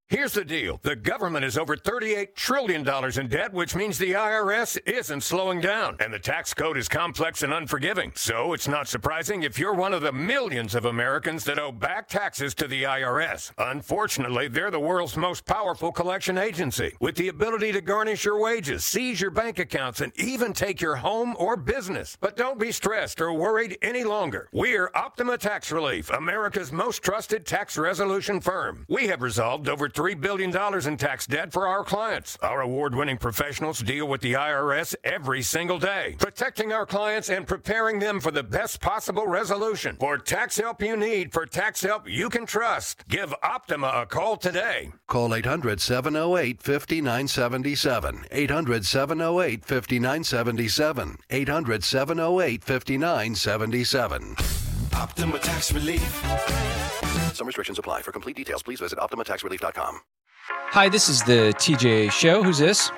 Here's the deal. The government is over $38 trillion in debt, which means the IRS isn't slowing down. And the tax code is complex and unforgiving. So it's not surprising if you're one of the millions of Americans that owe back taxes to the IRS. Unfortunately, they're the world's most powerful collection agency, with the ability to garnish your wages, seize your bank accounts, and even take your home or business. But don't be stressed or worried any longer. We're Optima Tax Relief, America's most trusted tax resolution firm. We have resolved over $3 billion in tax debt for our clients. Our award-winning professionals deal with the IRS every single day, protecting our clients and preparing them for the best possible resolution. For tax help you need, for tax help you can trust, give Optima a call today. Call 800-708-5977. 800-708-5977. 800-708-5977. Optima Tax Relief. Some restrictions apply. For complete details, please visit OptimaTaxRelief.com. Hi, this is the TJ Show. Who's this?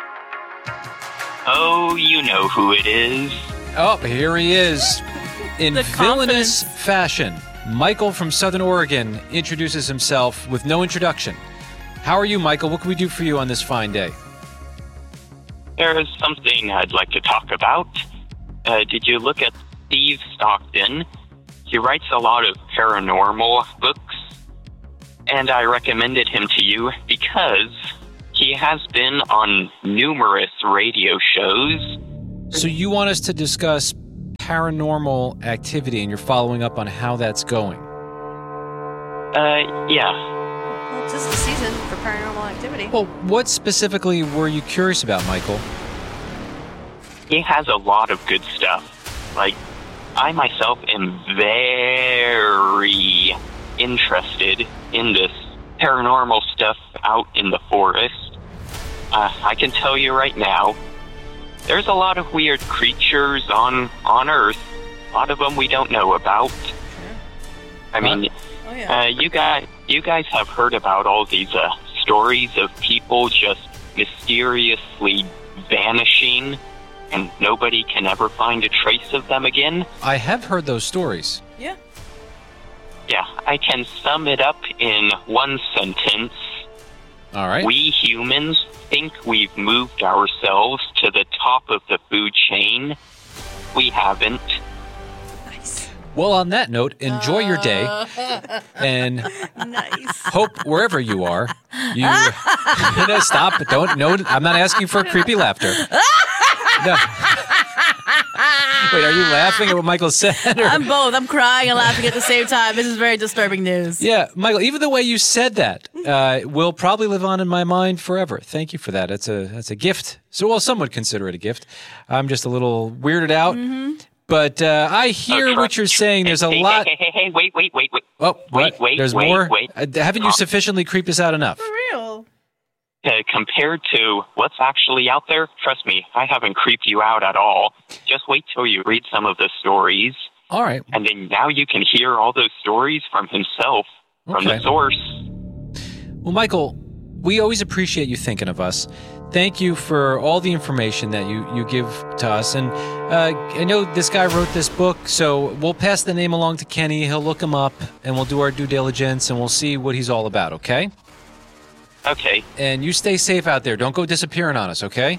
Oh, you know who it is. Oh, here he is. In The villainous confidence. fashion, Michael from Southern Oregon introduces himself with no introduction. How are you, Michael? What can we do for you on this fine day? There is something I'd like to talk about. Did you look at Steve Stockton? He writes a lot of paranormal books, and I recommended him to you because he has been on numerous radio shows. So you want us to discuss paranormal activity, and you're following up on how that's going. Yeah. Well, it's just the season for paranormal activity. Well, what specifically were you curious about, Michael? He has a lot of good stuff. Like, I myself am very interested in this paranormal stuff out in the forest. I can tell you right now, there's a lot of weird creatures on Earth. A lot of them we don't know about. I mean, you guys have heard about all these stories of people just mysteriously vanishing, and nobody can ever find a trace of them again. I have heard those stories. Yeah. Yeah, I can sum it up in one sentence. All right. We humans think we've moved ourselves to the top of the food chain. We haven't. Nice. Well, on that note, enjoy your day, and Nice. hope wherever you are, you no, stop. Don't. No, I'm not asking for creepy laughter. No. Wait, are you laughing at what Michael said? Or? I'm both. I'm crying and laughing at the same time. This is very disturbing news. Yeah, Michael, even the way you said that will probably live on in my mind forever. Thank you for that. That's a gift. So, well, some would consider it a gift. I'm just a little weirded out. Mm-hmm. But I hear what you're saying. There's a lot. Hey, wait. Oh, what? There's more? Wait. Haven't you sufficiently creeped us out enough? For real. Compared to what's actually out there, trust me, I haven't creeped you out at all. Just wait till you read some of the stories. All right. And then now you can hear all those stories from himself, from the source. Well, Michael, we always appreciate you thinking of us. Thank you for all the information that you give to us. And I know this guy wrote this book, so we'll pass the name along to Kenny. He'll look him up, and we'll do our due diligence, and we'll see what he's all about, okay? Okay. And you stay safe out there. Don't go disappearing on us, okay?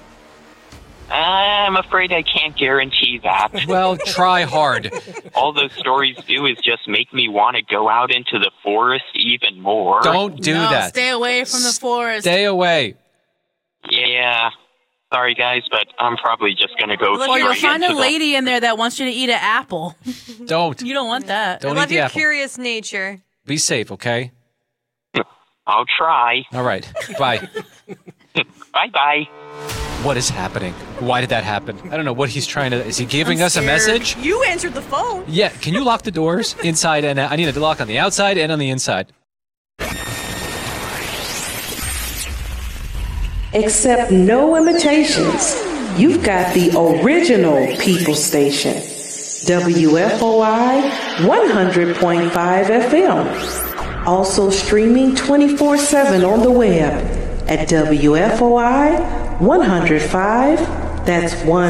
I'm afraid I can't guarantee that. Well, try hard. All those stories do is just make me want to go out into the forest even more. Don't do that. Stay away from the forest. Stay away. Yeah. Sorry, guys, but I'm probably just going to go Or you'll find into a lady in there that wants you to eat an apple. Don't. You don't want that. Don't I love eat the your apple. curious nature. Be safe, okay? I'll try. All right. Bye. Bye-bye. What is happening? Why did that happen? I don't know what he's trying to... Is he giving us a message? You answered the phone. Yeah. Can you lock the doors inside and I need a lock on the outside and on the inside. Accept no imitations. You've got the original People Station. WFOI 100.5 FM. Also streaming 24/7 on the web at WFOI 105, that's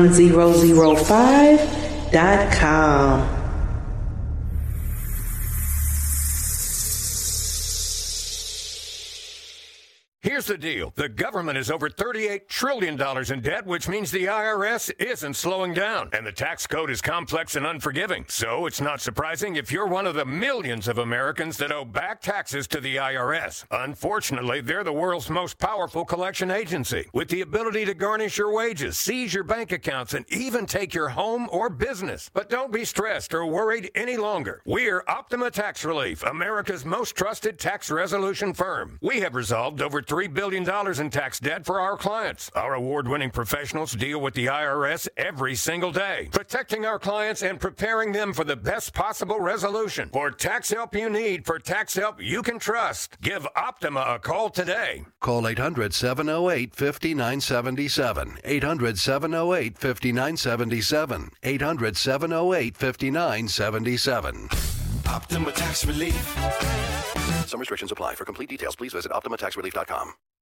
1005.com. Here's the deal. The government is over $38 trillion in debt, which means the IRS isn't slowing down. And the tax code is complex and unforgiving. So it's not surprising if you're one of the millions of Americans that owe back taxes to the IRS. Unfortunately, they're the world's most powerful collection agency, with the ability to garnish your wages, seize your bank accounts, and even take your home or business. But don't be stressed or worried any longer. We're Optima Tax Relief, America's most trusted tax resolution firm. We have resolved over $3 billion in tax debt for our clients. Our award-winning professionals deal with the IRS every single day, protecting our clients and preparing them for the best possible resolution. For tax help you need, for tax help you can trust, give Optima a call today. Call 800-708-5977. 800-708-5977. 800-708-5977. Optima Tax Relief. Some restrictions apply. For complete details, please visit OptimaTaxRelief.com.